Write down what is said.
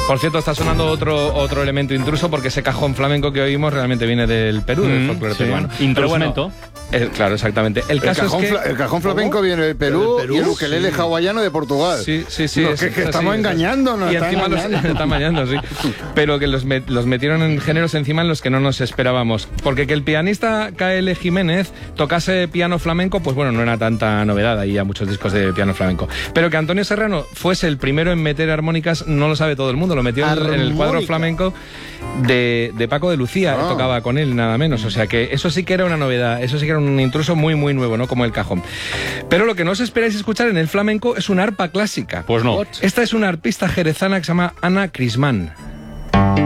Por cierto, está sonando otro elemento intruso porque ese cajón flamenco que oímos realmente viene del Perú, del folclore peruano. Instrumento. Claro, exactamente. El cajón flamenco viene del Perú y el ukelele hawaiano de Portugal. Sí. Que estamos engañándonos. Y encima los están engañando, sí. Pero que los metieron en géneros encima en los que no nos esperábamos. Porque que el pianista K.L. Jiménez tocase piano flamenco, pues bueno, no era tanta novedad. Ahí hay muchos discos de piano flamenco. Pero que Antonio Serrano fuese el primero en meter armónicas, no lo sabe todo el mundo. Lo metió en el cuadro flamenco de Paco de Lucía. Tocaba con él, nada menos. O sea que eso sí que era una novedad. Eso sí que era un intruso muy, muy nuevo, ¿no? Como el cajón. Pero lo que no os esperáis escuchar en el flamenco es una arpa clásica. Pues no. Esta es una arpista jerezana que se llama Ana Crismán.